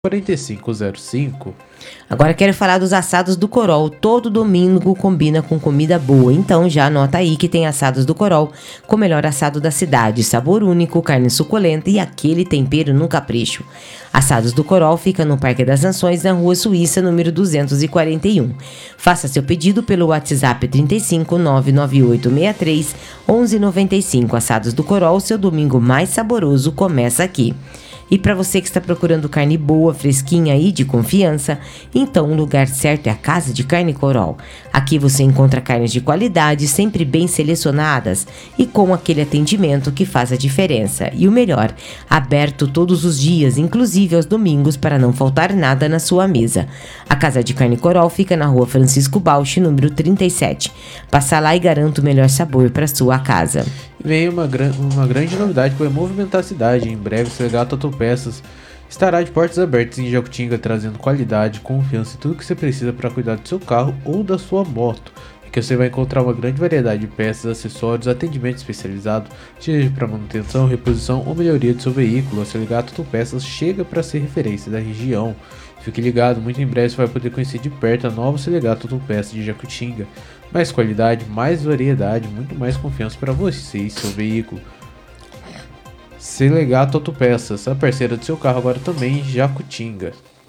4505. Agora quero falar dos assados do Corol. Todo domingo combina com comida boa, então já anota aí que tem assados do Corol, com o melhor assado da cidade, sabor único, carne suculenta e aquele tempero no capricho. Assados do Corol fica no Parque das Nações, na Rua Suíça, número 241. Faça seu pedido pelo WhatsApp 35 99863 1195. Assados do Corol, seu domingo mais saboroso começa aqui. E para você que está procurando carne boa, fresquinha e de confiança, então o lugar certo é a Casa de Carne Corol. Aqui você encontra carnes de qualidade, sempre bem selecionadas e com aquele atendimento que faz a diferença. E o melhor, aberto todos os dias, inclusive aos domingos, para não faltar nada na sua mesa. A Casa de Carne Corol fica na Rua Francisco Bausch, número 37. Passa lá e garanta o melhor sabor para sua casa. Vem uma grande novidade que vai movimentar a cidade. Em breve, o Selegato Autopeças estará de portas abertas em Jacutinga, trazendo qualidade, confiança e tudo que você precisa para cuidar do seu carro ou da sua moto. Aqui você vai encontrar uma grande variedade de peças, acessórios, atendimento especializado, seja para manutenção, reposição ou melhoria do seu veículo. A Selegato Autopeças chega para ser referência da região. Fique ligado, muito em breve você vai poder conhecer de perto a nova Selegato Autopeças de Jacutinga. Mais qualidade, mais variedade, muito mais confiança para você e seu veículo. Selegato Autopeças, a parceira do seu carro agora também em Jacutinga.